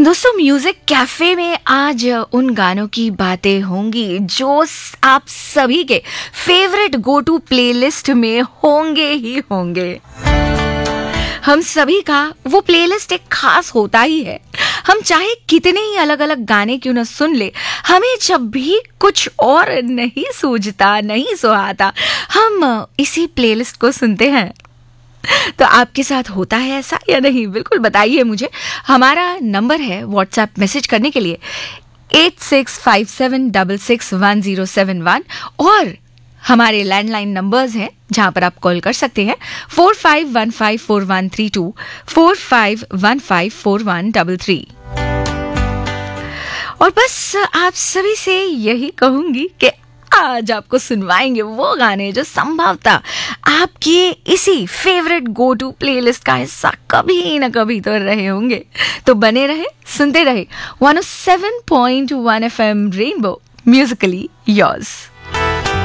दोस्तों music cafe में आज उन गानों की बातें होंगी जो आप सभी के फेवरेट गो टू प्लेलिस्ट में होंगे ही होंगे। हम सभी का वो प्लेलिस्ट एक खास होता ही है। हम चाहे कितने ही अलग अलग गाने क्यों न सुन ले, हमें जब भी कुछ और नहीं सूझता, नहीं सुहाता, हम इसी प्लेलिस्ट को सुनते हैं। तो आपके साथ होता है ऐसा या नहीं? बिल्कुल बताइए मुझे। हमारा नंबर है व्हाट्सएप मैसेज करने के लिए 8657661071 और हमारे लैंडलाइन नंबर्स हैं जहां पर आप कॉल कर सकते हैं 45154132 45154133। और बस आप सभी से यही कहूंगी कि आज आपको सुनवाएंगे वो गाने जो संभवतः आपके इसी फेवरेट गो टू प्लेलिस्ट का हिस्सा कभी न कभी तो रहे होंगे। तो बने रहे, सुनते रहे 107.1 FM रेनबो, म्यूजिकली योर्स।